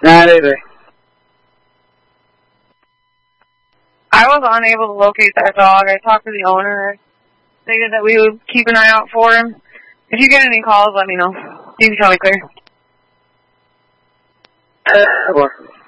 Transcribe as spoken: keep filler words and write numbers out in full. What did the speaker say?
Not either. I was unable to locate that dog. I talked to the owner. Stated that we would keep an eye out for him. If you get any calls, let me know. You can tell me clear. Uh,